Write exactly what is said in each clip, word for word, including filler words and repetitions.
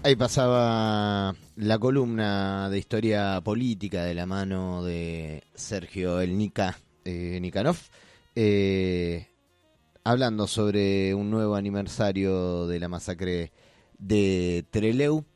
Ahí pasaba la columna de historia política de la mano de Sergio El Nica eh, Nikanov, eh, hablando sobre un nuevo aniversario de la masacre de Trelew.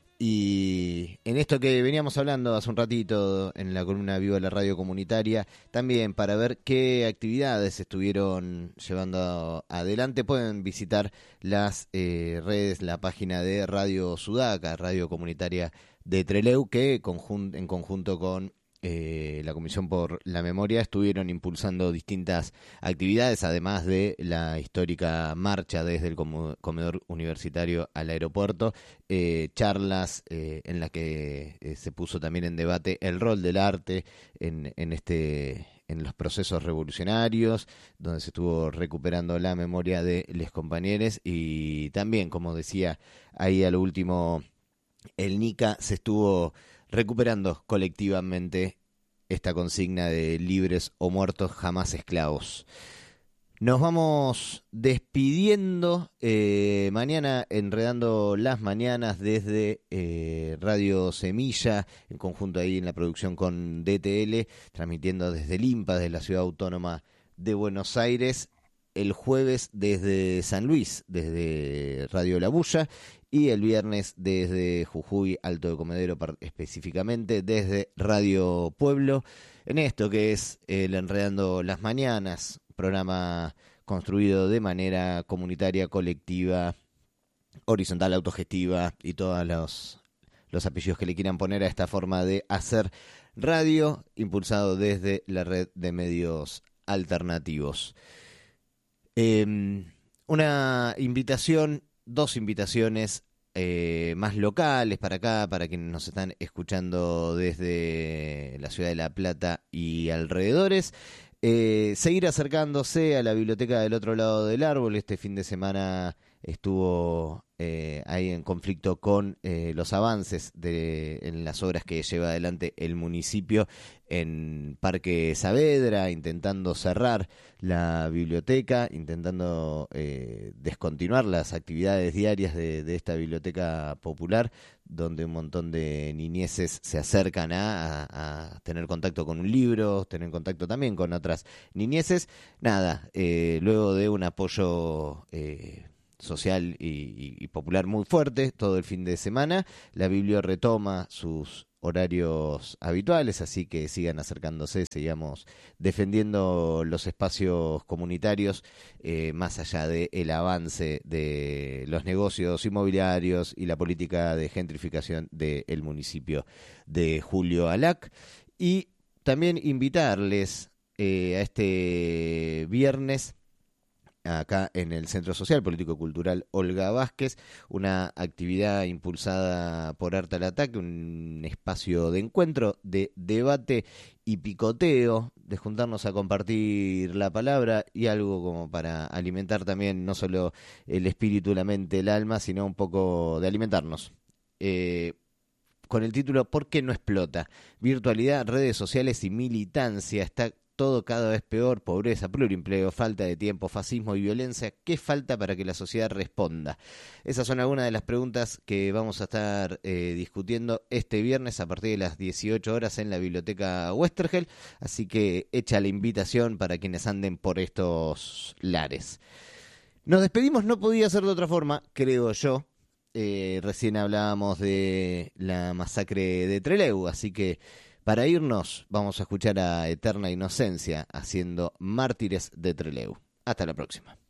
Y en esto que veníamos hablando hace un ratito en la columna Viva la Radio Comunitaria, también para ver qué actividades estuvieron llevando adelante, pueden visitar las eh, redes, la página de Radio Sudaca, Radio Comunitaria de Trelew, que conjun- en conjunto con eh, la Comisión por la Memoria estuvieron impulsando distintas actividades, además de la histórica marcha desde el com- comedor universitario al aeropuerto, eh, charlas eh, en las que eh, se puso también en debate el rol del arte en, en este en los procesos revolucionarios, donde se estuvo recuperando la memoria de los compañeros, y también, como decía ahí a lo último el Nica, se estuvo recuperando colectivamente esta consigna de libres o muertos, jamás esclavos. Nos vamos despidiendo, eh, mañana enredando las mañanas desde eh, Radio Semilla, en conjunto ahí en la producción con D T L, transmitiendo desde el IMPA, desde la Ciudad Autónoma de Buenos Aires, el jueves desde San Luis, desde Radio La Bulla, y el viernes desde Jujuy, Alto de Comedero específicamente, desde Radio Pueblo, en esto que es el Enredando las Mañanas, programa construido de manera comunitaria, colectiva, horizontal, autogestiva y todos los, los apellidos que le quieran poner a esta forma de hacer radio, impulsado desde la red de medios alternativos. Eh, una invitación, dos invitaciones eh, más locales para acá, para quienes nos están escuchando desde la ciudad de La Plata y alrededores. Eh, seguir acercándose a la biblioteca del otro lado del árbol. Este fin de semana estuvo eh, ahí en conflicto con eh, los avances de, en las obras que lleva adelante el municipio en Parque Saavedra, intentando cerrar la biblioteca, intentando eh, descontinuar las actividades diarias de, de esta biblioteca popular, donde un montón de niñeces se acercan a, a, a tener contacto con un libro, tener contacto también con otras niñeces. Nada, eh, luego de un apoyo eh, social y, y, y popular muy fuerte todo el fin de semana, la Biblio retoma sus horarios habituales, así que sigan acercándose, sigamos defendiendo los espacios comunitarios, eh, más allá del avance de los negocios inmobiliarios y la política de gentrificación del municipio de Julio Alac. Y también invitarles eh, a este viernes, acá en el Centro Social Político Cultural Olga Vázquez, una actividad impulsada por Arte al Ataque, un espacio de encuentro, de debate y picoteo, de juntarnos a compartir la palabra y algo como para alimentar también no solo el espíritu, la mente, el alma, sino un poco de alimentarnos. Eh, con el título ¿Por qué no explota? Virtualidad, redes sociales y militancia. Está todo cada vez peor: pobreza, pluriempleo, falta de tiempo, fascismo y violencia. ¿Qué falta para que la sociedad responda? Esas son algunas de las preguntas que vamos a estar eh, discutiendo este viernes a partir de las dieciocho horas en la Biblioteca Westergel. Así que hecha la invitación para quienes anden por estos lares. Nos despedimos, no podía ser de otra forma, creo yo. Eh, recién hablábamos de la masacre de Trelew, así que para irnos, vamos a escuchar a Eterna Inocencia haciendo Mártires de Trelew. Hasta la próxima.